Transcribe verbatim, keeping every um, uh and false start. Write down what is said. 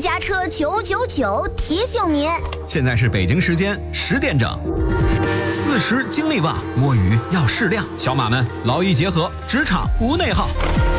家车九九九提醒您， 现在是北京时间十点整。四十精力旺，摸鱼要适量，小马们劳逸结合，职场无内耗。